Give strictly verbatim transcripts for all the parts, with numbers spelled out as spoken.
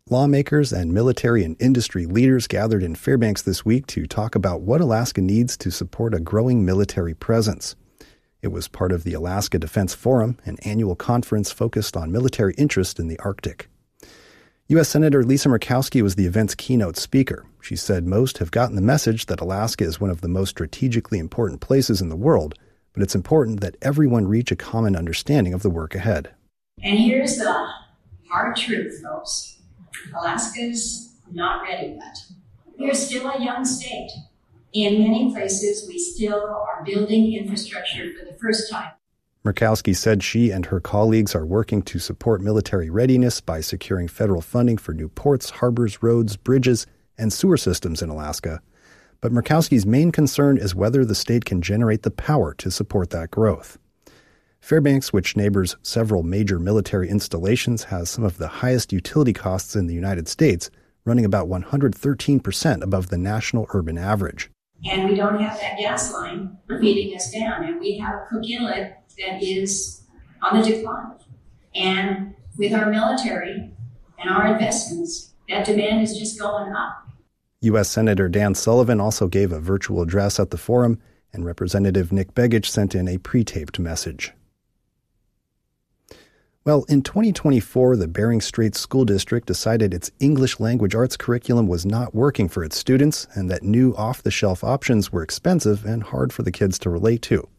Lawmakers and military and industry leaders gathered in Fairbanks this week to talk about what Alaska needs to support a growing military presence. It was part of the Alaska Defense Forum, an annual conference focused on military interest in the Arctic. U S Senator Lisa Murkowski was the event's keynote speaker. She said most have gotten the message that Alaska is one of the most strategically important places in the world, but it's important that everyone reach a common understanding of the work ahead. And here's the hard truth, folks. Alaska's not ready yet. We're still a young state. In many places, we still are building infrastructure for the first time. Murkowski said she and her colleagues are working to support military readiness by securing federal funding for new ports, harbors, roads, bridges, and sewer systems in Alaska. But Murkowski's main concern is whether the state can generate the power to support that growth. Fairbanks, which neighbors several major military installations, has some of the highest utility costs in the United States, running about one hundred thirteen percent above the national urban average. And we don't have that gas line feeding us down, and we have a Cook Inlet that is on the decline. And with our military and our investments, that demand is just going up. U S Senator Dan Sullivan also gave a virtual address at the forum, and Representative Nick Begich sent in a pre-taped message. Well, in twenty twenty-four, the Bering Strait School District decided its English language arts curriculum was not working for its students and that new off-the-shelf options were expensive and hard for the kids to relate to.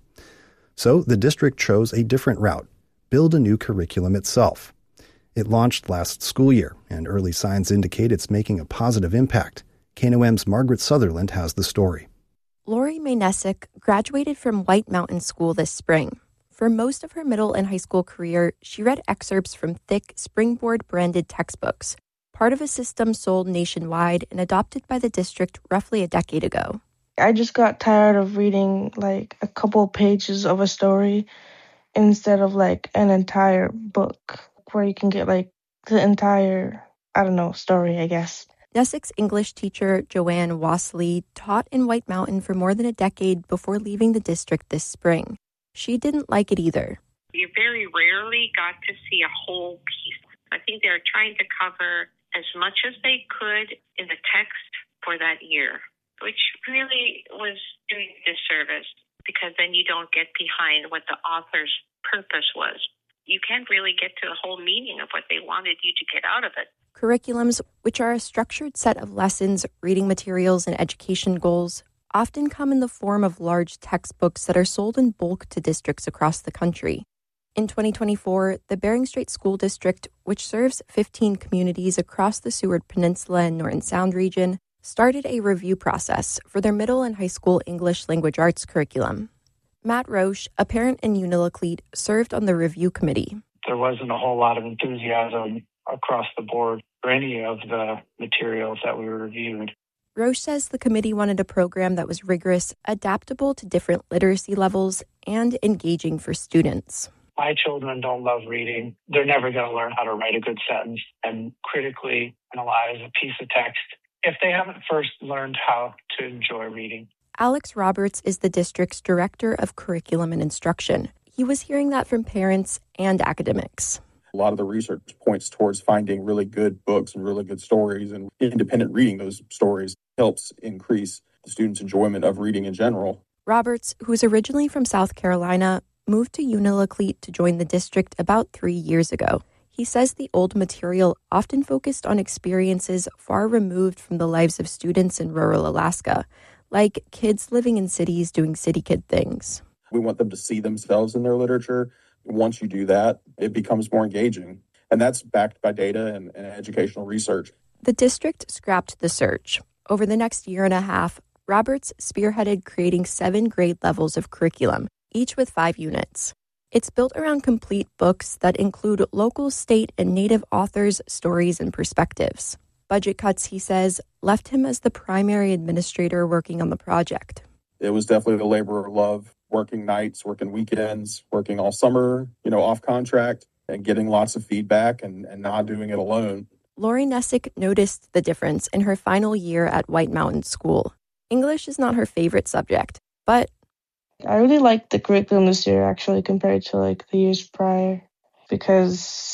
So the district chose a different route, build a new curriculum itself. It launched last school year, and early signs indicate it's making a positive impact. K N O M's Margaret Sutherland has the story. Lori Maynesic graduated from White Mountain School this spring. For most of her middle and high school career, she read excerpts from thick Springboard-branded textbooks, part of a system sold nationwide and adopted by the district roughly a decade ago. I just got tired of reading like a couple pages of a story instead of like an entire book where you can get like the entire, I don't know, story, I guess. Nesic's English teacher, Joanne Wassley, taught in White Mountain for more than a decade before leaving the district this spring. She didn't like it either. You very rarely got to see a whole piece. I think they're trying to cover as much as they could in the text for that year, which really was doing a disservice because then you don't get behind what the author's purpose was. You can't really get to the whole meaning of what they wanted you to get out of it. Curriculums, which are a structured set of lessons, reading materials, and education goals, often come in the form of large textbooks that are sold in bulk to districts across the country. In twenty twenty-four, the Bering Strait School District, which serves fifteen communities across the Seward Peninsula and Norton Sound region, started a review process for their middle and high school English language arts curriculum. Matt Roche, a parent in Unalakleet, served on the review committee. There wasn't a whole lot of enthusiasm across the board for any of the materials that we reviewed. Roche says the committee wanted a program that was rigorous, adaptable to different literacy levels, and engaging for students. My children don't love reading. They're never going to learn how to write a good sentence and critically analyze a piece of text if they haven't first learned how to enjoy reading. Alex Roberts is the district's director of curriculum and instruction. He was hearing that from parents and academics. A lot of the research points towards finding really good books and really good stories, and independent reading those stories helps increase the students' enjoyment of reading in general. Roberts, who is originally from South Carolina, moved to Unalakleet to join the district about three years ago. He says the old material often focused on experiences far removed from the lives of students in rural Alaska, like kids living in cities doing city kid things. We want them to see themselves in their literature. Once you do that, it becomes more engaging. And that's backed by data and, and educational research. The district scrapped the search. Over the next year and a half, Roberts spearheaded creating seven grade levels of curriculum, each with five units. It's built around complete books that include local, state, and native authors' stories and perspectives. Budget cuts, he says, left him as the primary administrator working on the project. It was definitely a labor of love, working nights, working weekends, working all summer, you know, off contract, and getting lots of feedback and, and not doing it alone. Lori Nessick noticed the difference in her final year at White Mountain School. English is not her favorite subject, but I really liked the curriculum this year, actually, compared to like the years prior, because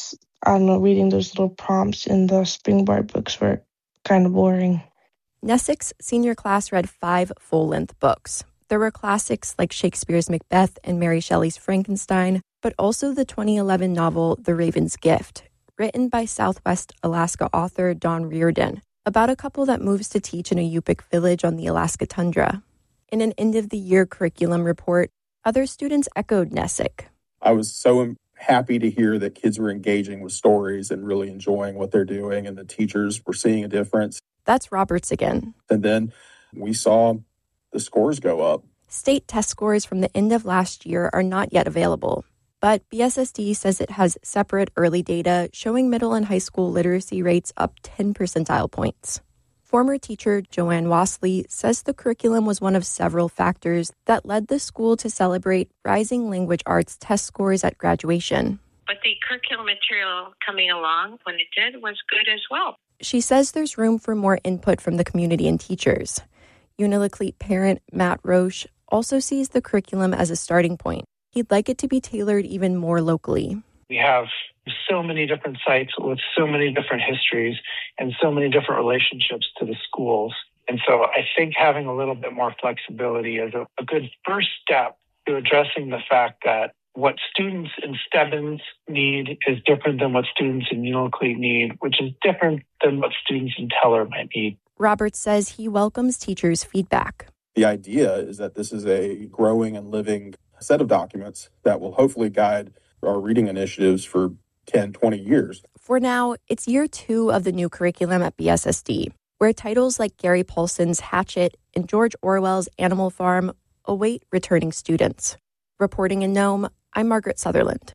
I don't know, reading those little prompts in the Springboard books were kind of boring. Nessick's senior class read five full-length books. There were classics like Shakespeare's Macbeth and Mary Shelley's Frankenstein, but also the twenty eleven novel The Raven's Gift, written by Southwest Alaska author Don Reardon, about a couple that moves to teach in a Yupik village on the Alaska tundra. In an end-of-the-year curriculum report, other students echoed Nessick. I was so happy to hear that kids were engaging with stories and really enjoying what they're doing, and the teachers were seeing a difference. That's Roberts again. And then we saw the scores go up. State test scores from the end of last year are not yet available, but B S S D says it has separate early data showing middle and high school literacy rates up ten percentile points. Former teacher Joanne Wasley says the curriculum was one of several factors that led the school to celebrate rising language arts test scores at graduation. But the curriculum material coming along when it did was good as well. She says there's room for more input from the community and teachers. Unalakleet parent Matt Roche also sees the curriculum as a starting point. He'd like it to be tailored even more locally. We have so many different sites with so many different histories and so many different relationships to the schools. And so I think having a little bit more flexibility is a, a good first step to addressing the fact that what students in Stebbins need is different than what students in Unalakleet need, which is different than what students in Teller might need. Roberts says he welcomes teachers' feedback. The idea is that this is a growing and living set of documents that will hopefully guide our reading initiatives for ten, twenty years. For now, it's year two of the new curriculum at B S S D, where titles like Gary Paulson's Hatchet and George Orwell's Animal Farm await returning students. Reporting in Nome, I'm Margaret Sutherland.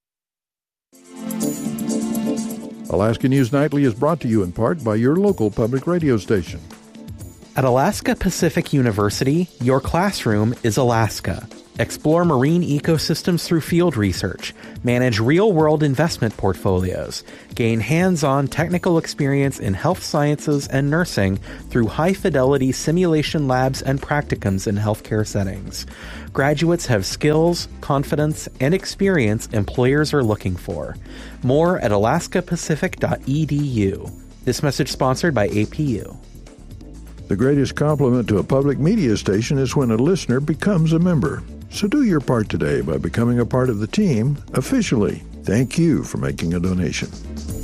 Alaska News Nightly is brought to you in part by your local public radio station. At Alaska Pacific University, your classroom is Alaska. Explore marine ecosystems through field research, manage real-world investment portfolios, gain hands-on technical experience in health sciences and nursing through high-fidelity simulation labs and practicums in healthcare settings. Graduates have skills, confidence, and experience employers are looking for. More at alaska pacific dot e d u. This message sponsored by A P U. The greatest compliment to a public media station is when a listener becomes a member. So do your part today by becoming a part of the team officially. Thank you for making a donation.